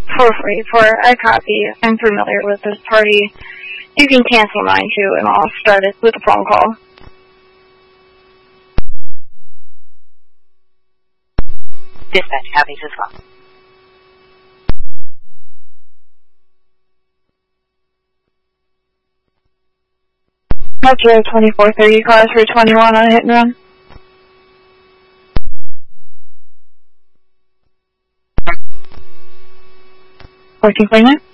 for free for a copy. I'm familiar with this party. You can cancel mine too, and I'll start it with a phone call. Dispatch copies as well. Metro 2430 cars for 21 on a hit and run. Working clean.